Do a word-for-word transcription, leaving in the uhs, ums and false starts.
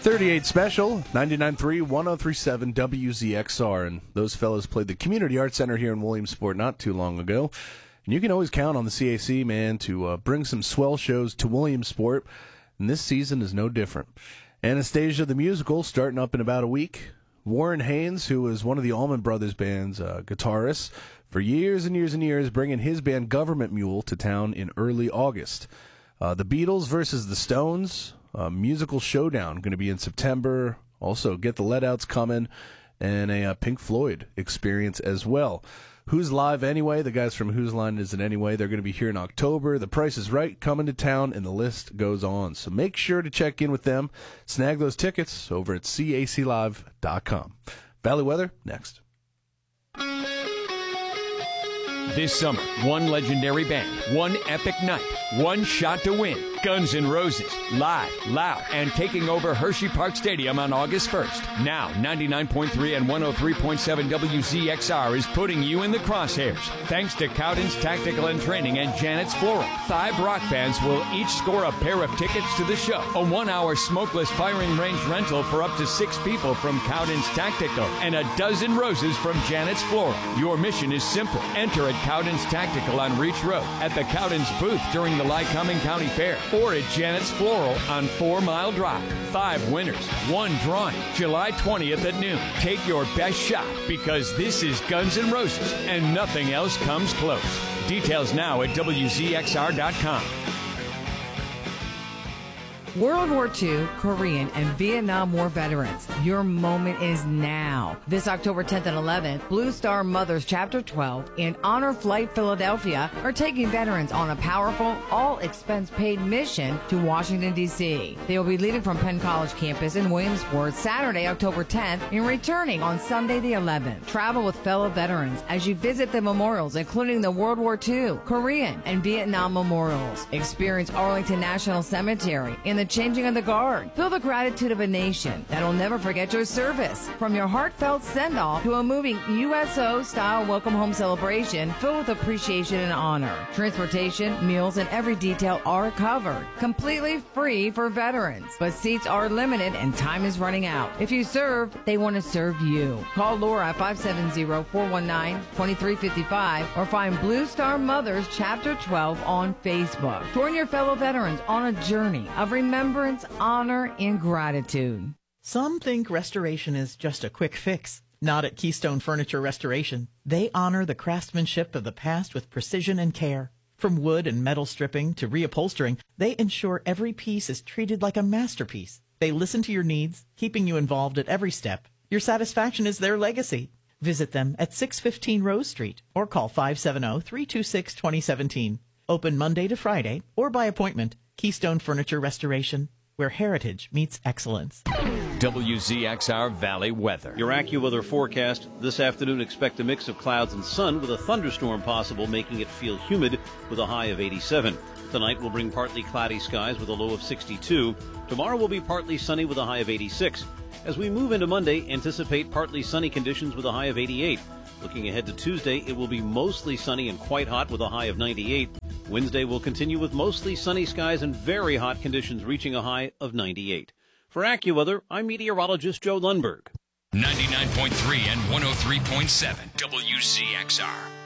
thirty-eight Special, ninety-nine point three, one oh three point seven W Z X R. And those fellows played the Community Arts Center here in Williamsport not too long ago. And you can always count on the C A C, man, to uh, bring some swell shows to Williamsport. And this season is no different. Anastasia the Musical starting up in about a week. Warren Haynes, who was one of the Allman Brothers Band's uh, guitarists for years and years and years, bringing his band Government Mule to town in early August. Uh, the Beatles versus the Stones, a musical showdown, going to be in September. Also, Get the Let Outs coming, and a uh, Pink Floyd experience as well. Who's Live Anyway? The guys from Who's Line Is It Anyway? They're going to be here in October. The Price is Right coming to town, and the list goes on. So make sure to check in with them. Snag those tickets over at C A C live dot com. Valley Weather, next. This summer, one legendary band, one epic night, one shot to win. Guns N' Roses, live, loud, and taking over Hershey Park Stadium on August first. Now, ninety-nine point three and one oh three point seven W Z X R is putting you in the crosshairs. Thanks to Cowden's Tactical and Training and Janet's Floral. Five rock bands will each score a pair of tickets to the show. A one-hour smokeless firing range rental for up to six people from Cowden's Tactical, and a dozen roses from Janet's Floral. Your mission is simple. Enter at Cowden's Tactical on Reach Road, at the Cowden's booth during the Lycoming County Fair, or at Janet's Floral on Four Mile Drive. Five winners, one drawing, July twentieth at noon. Take your best shot, because this is Guns N' Roses, and nothing else comes close. Details now at W Z X R dot com. World War Two, Korean, and Vietnam War veterans, your moment is now. This October tenth and eleventh, Blue Star Mothers Chapter twelve and Honor Flight Philadelphia are taking veterans on a powerful, all-expense-paid mission to Washington, D C They will be leaving from Penn College campus in Williamsport Saturday, October tenth, and returning on Sunday the eleventh. Travel with fellow veterans as you visit the memorials, including the World War Two, Korean, and Vietnam memorials. Experience Arlington National Cemetery and the changing of the guard. Feel the gratitude of a nation that'll never forget your service. From your heartfelt send-off to a moving U S O-style welcome home celebration filled with appreciation and honor. Transportation, meals, and every detail are covered. Completely free for veterans. But seats are limited and time is running out. If you serve, they want to serve you. Call Laura at five seven zero, four one nine, two three five five or find Blue Star Mothers Chapter twelve on Facebook. Join your fellow veterans on a journey of remembrance, Remembrance, honor, and gratitude. Some think restoration is just a quick fix. Not at Keystone Furniture Restoration. They honor the craftsmanship of the past with precision and care. From wood and metal stripping to reupholstering, they ensure every piece is treated like a masterpiece. They listen to your needs, keeping you involved at every step. Your satisfaction is their legacy. Visit them at six fifteen Rose Street or call five seven zero, three two six, two zero one seven. Open Monday to Friday or by appointment. Keystone Furniture Restoration, where heritage meets excellence. W Z X R Valley Weather. Your AccuWeather forecast. This afternoon, expect a mix of clouds and sun with a thunderstorm possible, making it feel humid with a high of eighty-seven. Tonight will bring partly cloudy skies with a low of sixty-two. Tomorrow will be partly sunny with a high of eighty-six. As we move into Monday, anticipate partly sunny conditions with a high of eighty-eight. Looking ahead to Tuesday, it will be mostly sunny and quite hot with a high of ninety-eight. Wednesday will continue with mostly sunny skies and very hot conditions, reaching a high of ninety-eight. For AccuWeather, I'm meteorologist Joe Lundberg. ninety-nine point three and one oh three point seven W Z X R.